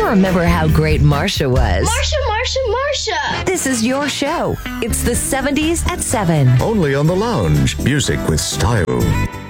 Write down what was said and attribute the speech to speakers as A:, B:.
A: remember how great Marsha was.
B: Marsha!
A: This is your show. It's the 70s at 7.
C: Only on The Lounge. Music with style.